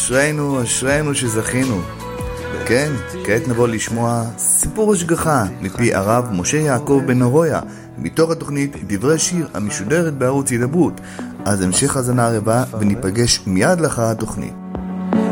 אשרינו שזכינו. כן, כעת נבוא לשמוע סיפור השגחה מפי הרב משה יעקב בן נרויה, מתוך התוכנית דברי שיר המשודרת בערוץ הידברות. אז המשך הזנה הרבה וניפגש מיד לאחר התוכנית.